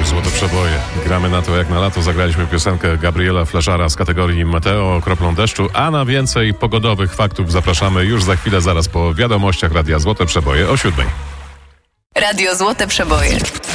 Złote Przeboje. Gramy na to jak na lato. Zagraliśmy piosenkę Gabriela Fleszara z kategorii Meteo kroplą deszczu, a na więcej pogodowych faktów zapraszamy już za chwilę, zaraz po wiadomościach Radia Złote Przeboje o 7:00. Radio Złote Przeboje.